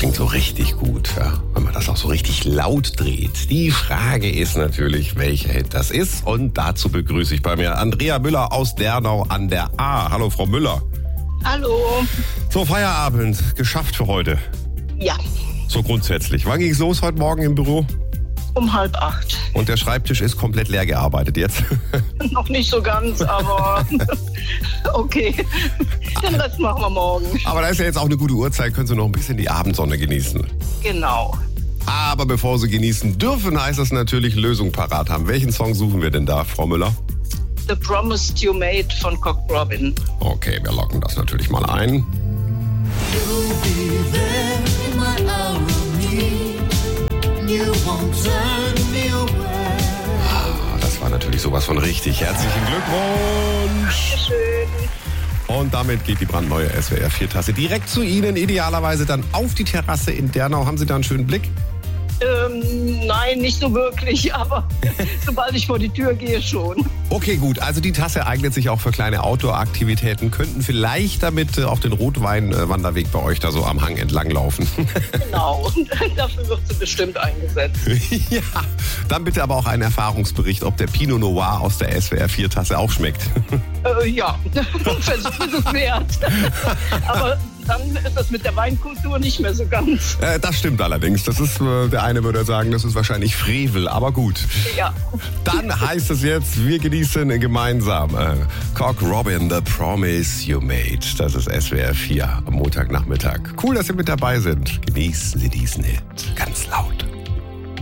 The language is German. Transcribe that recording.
klingt so richtig gut, ja, wenn man das auch so richtig laut dreht. Die Frage ist natürlich, welcher Hit das ist. Und dazu begrüße ich bei mir Andrea Müller aus Dernau an der A. Hallo, Frau Müller. Hallo. So, Feierabend, geschafft für heute. Ja, So grundsätzlich. Wann ging es los heute Morgen im Büro? um 7:30. Und der Schreibtisch ist komplett leer gearbeitet jetzt. Noch nicht so ganz, aber okay. Den Rest machen wir morgen. Aber da ist ja jetzt auch eine gute Uhrzeit, können Sie noch ein bisschen die Abendsonne genießen. Genau. Aber bevor Sie genießen dürfen, heißt das natürlich Lösung parat haben. Welchen Song suchen wir denn da, Frau Müller? The Promise You Made von Cock Robin. Okay, wir locken das natürlich mal ein. Das war natürlich sowas von richtig. Herzlichen Glückwunsch! Dankeschön. Und damit geht die brandneue SWR 4-Tasse direkt zu Ihnen, idealerweise dann auf die Terrasse in Dernau. Haben Sie da einen schönen Blick? Nein, nicht so wirklich, aber sobald ich vor die Tür gehe, schon. Okay, gut. Also die Tasse eignet sich auch für kleine Outdoor-Aktivitäten. Könnten vielleicht damit auf den Rotwein-Wanderweg bei euch da so am Hang entlang laufen. Genau, dafür wird sie bestimmt eingesetzt. Ja, dann bitte aber auch einen Erfahrungsbericht, ob der Pinot Noir aus der SWR 4-Tasse auch schmeckt. Ja, Versuch ist es wert. Aber dann ist das mit der Weinkultur nicht mehr so ganz. Das stimmt allerdings. Das ist, der eine würde sagen, das ist wahrscheinlich Frevel, aber gut. Ja. Dann heißt es jetzt, wir genießen gemeinsam Cock Robin, The Promise You Made. Das ist SWR 4 am Montagnachmittag. Cool, dass Sie mit dabei sind. Genießen Sie diesen Hit ganz laut.